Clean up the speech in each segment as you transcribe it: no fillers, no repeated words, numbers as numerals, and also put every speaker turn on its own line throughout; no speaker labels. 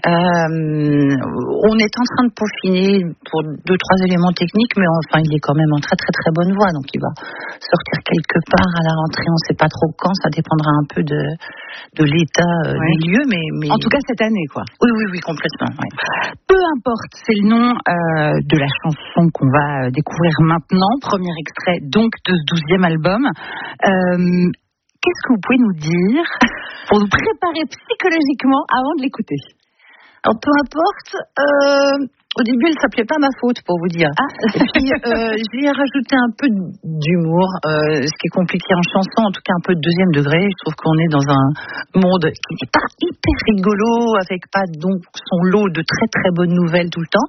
On est en train de peaufiner pour 2-3 éléments techniques, mais enfin, il est quand même en très très très bonne voie, donc il va sortir quelque part à la rentrée. On ne sait pas trop quand, ça dépendra un peu de l'état des lieux, mais
en tout cas cette année, quoi.
Oui, complètement. Ouais.
Peu importe, c'est le nom de la chanson qu'on va découvrir maintenant, premier extrait donc de ce 12e album. Qu'est-ce que vous pouvez nous dire pour nous préparer psychologiquement avant de l'écouter?
Alors, peu importe, au début, elle s'appelait pas Ma Faute, pour vous dire. Et puis, j'y ai rajouté un peu d'humour, ce qui est compliqué en chanson, en tout cas un peu de deuxième degré. Je trouve qu'on est dans un monde qui n'est pas hyper rigolo, avec pas donc son lot de très très bonnes nouvelles tout le temps.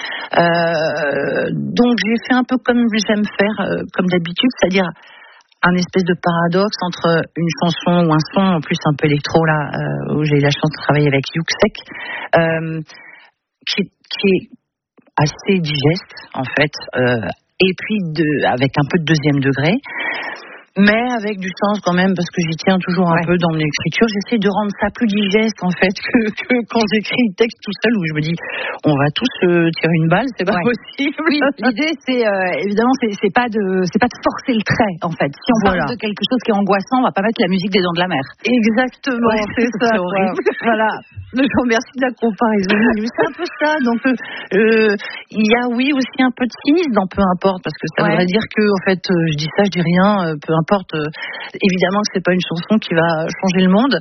Donc, j'ai fait un peu comme j'aime faire, comme d'habitude, c'est-à-dire un espèce de paradoxe entre une chanson ou un son en plus un peu électro là où j'ai eu la chance de travailler avec Yuxek qui est assez digeste en fait et puis avec un peu de deuxième degré mais avec du sens quand même parce que j'y tiens toujours un peu dans mon écriture. J'essaie de rendre ça plus digeste en fait que quand j'écris le texte tout seul où je me dis on va tous tirer une balle, c'est pas possible.
Oui, l'idée c'est évidemment c'est pas de forcer le trait en fait. Si on parle de quelque chose qui est angoissant, on va pas mettre la musique des Dents de la Mer.
Exactement, c'est ça.
C'est horrible.
Voilà. Je vous remercie de la comparaison. C'est un peu ça. Donc il y a aussi un peu de cynisme dans peu importe parce que ça voudrait dire que en fait je dis ça, je dis rien, peu importe. Évidemment que c'est pas une chanson qui va changer le monde,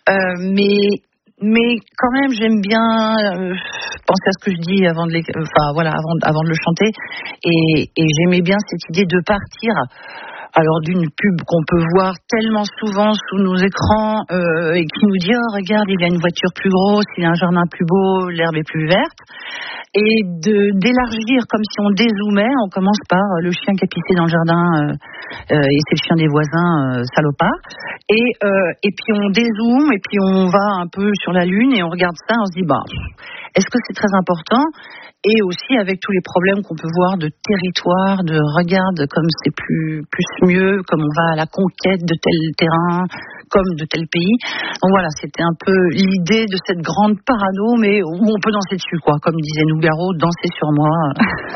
mais quand même j'aime bien penser à ce que je dis avant de le chanter et j'aimais bien cette idée de partir. Alors d'une pub qu'on peut voir tellement souvent sous nos écrans et qui nous dit regarde il a une voiture plus grosse, il a un jardin plus beau, l'herbe est plus verte et d'élargir comme si on dézoomait. On commence par le chien qui a pissé dans le jardin et c'est le chien des voisins salopard et puis on dézoome et puis on va un peu sur la lune et on regarde ça, on se dit est-ce que c'est très important? Et aussi avec tous les problèmes qu'on peut voir de territoire, de regarde comme c'est plus mieux, comme on va à la conquête de tel terrain, comme de tel pays. Donc voilà, c'était un peu l'idée de cette grande parano, mais où on peut danser dessus, quoi. Comme disait Nougaro, danser sur moi.